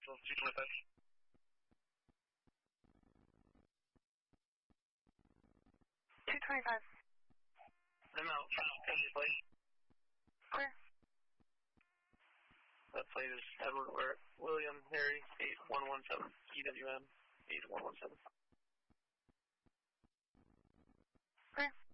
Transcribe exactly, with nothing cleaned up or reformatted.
Nashville, two twenty-five. two twenty-five. I'm out. Can you play? Clear. That plate is Edward or William Harry, eight one one seven. E W M, eight one one seven. Clear.